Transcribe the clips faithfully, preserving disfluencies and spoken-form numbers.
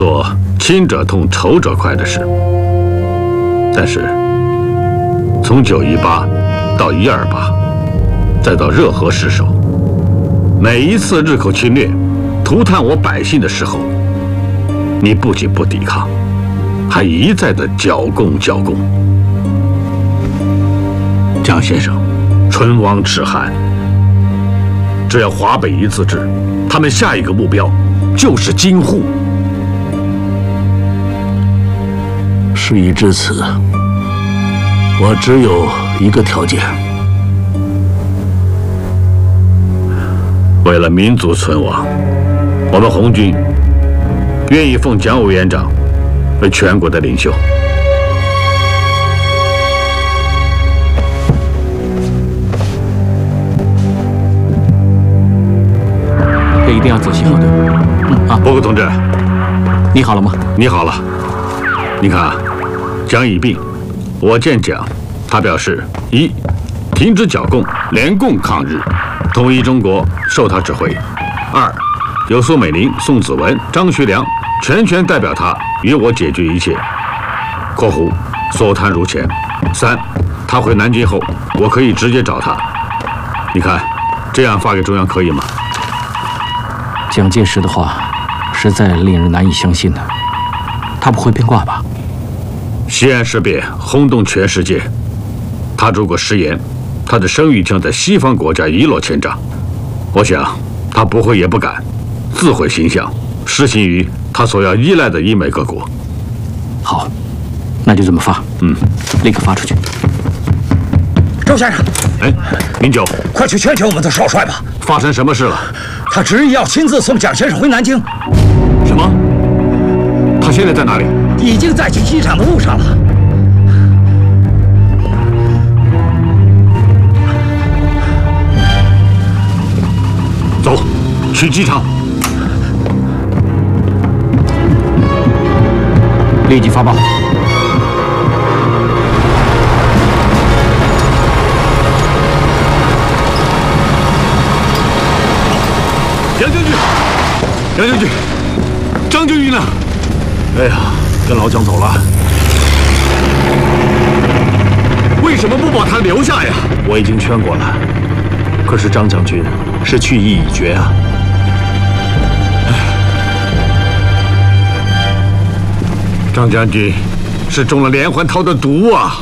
做亲者痛、仇者快的事。但是，从九一八到一二八，再到热河失守，每一次日寇侵略、涂炭我百姓的时候，你不仅不抵抗，还一再的剿共剿共。蒋先生，唇亡齿寒。只要华北一自治，他们下一个目标就是京沪。 事已至此，我只有一个条件。 为了民族存亡，我们红军愿意奉蒋委员长为全国的领袖。 这一定要仔细核对。嗯啊， 报告同志， 你好了吗？ 你好了。你看啊，蒋已病，我见蒋，他表示：一，停止剿共，联共抗日，统一中国，受他指挥；二，由苏美龄、宋子文、张学良全权代表他与我解决一切（括弧所谈如前）。三，他回南京后，我可以直接找他。你看，这样发给中央可以吗？ 蒋介石的话，实在令人难以相信呢。他不会变卦吧？ 西安事变轰动全世界，他如果食言，他的声誉将在西方国家一落千丈。我想，他不会也不敢自毁形象，施行于他所要依赖的英美各国。 好，那就这么发。 嗯， 立刻发出去。 周先生， 哎，民九， 快去劝劝我们的少帅吧。 发生什么事了？ 他执意要亲自送蒋先生回南京。 什么？他现在在哪里？ 已经在去机场的路上了。 走，去机场。 立即发报。 杨将军，杨将军，张将军呢？ 哎呀，跟老蒋走了。 为什么不把他留下呀？ 我已经劝过了，可是张将军是去意已决啊。 张将军是中了连环套的毒啊！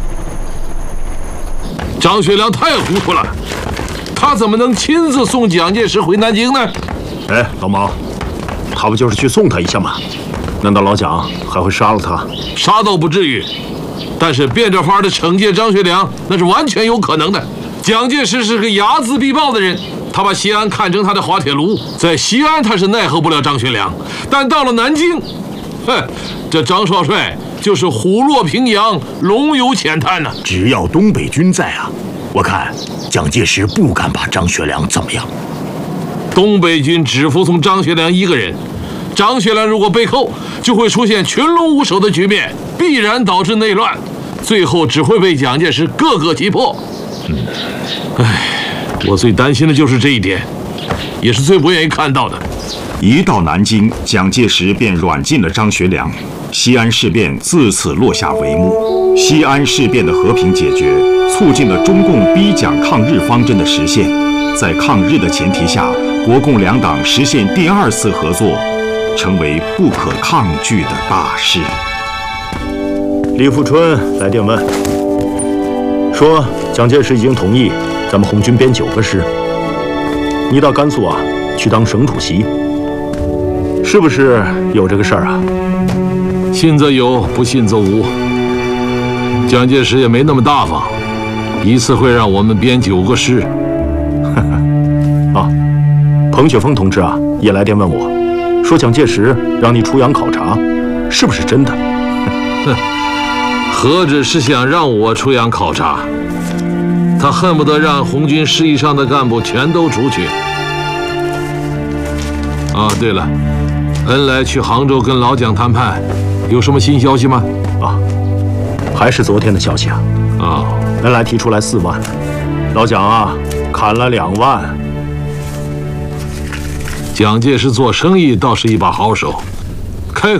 张学良太糊涂了，他怎么能亲自送蒋介石回南京呢？ 哎，老毛，他不就是去送他一下吗？难道老蒋还会杀了他？ 杀倒不至于，但是变着法的惩戒张学良，那是完全有可能的。蒋介石是个睚眦必报的人，他把西安看成他的滑铁卢，在西安他是奈何不了张学良，但到了南京，哼，这张少帅就是虎落平阳，龙游浅滩呢。 只要东北军在啊，我看蒋介石不敢把张学良怎么样。 东北军只服从张学良一个人，张学良如果被扣，就会出现群龙无首的局面，必然导致内乱，最后只会被蒋介石各个击破。嗯，唉，我最担心的就是这一点，也是最不愿意看到的。 一到南京，蒋介石便软禁了张学良，西安事变自此落下帷幕。西安事变的和平解决，促进了中共逼蒋抗日方针的实现。在抗日的前提下，国共两党实现第二次合作，成为不可抗拒的大事。 李富春来电问，说蒋介石已经同意咱们红军编九个师，你到甘肃啊去当省主席，是不是有这个事儿啊？ 信则有，不信则无。蒋介石也没那么大方，一次会让我们编九个师。 啊，彭雪枫同志啊也来电问我，说蒋介石让你出洋考察，是不是真的？ 哼，何止是想让我出洋考察，他恨不得让红军师以上的干部全都出去。啊，对了，恩来去杭州跟老蒋谈判，有什么新消息吗？ 啊，还是昨天的消息啊。 啊， 恩来提出来四万，老蒋啊砍了两万。 蒋介石做生意倒是一把好手。